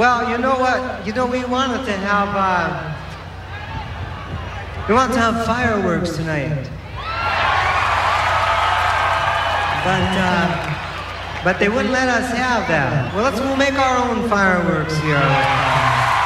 Well, you know what? You know, we wanted to have fireworks tonight. But they wouldn't let us have that. Well, we'll make our own fireworks here.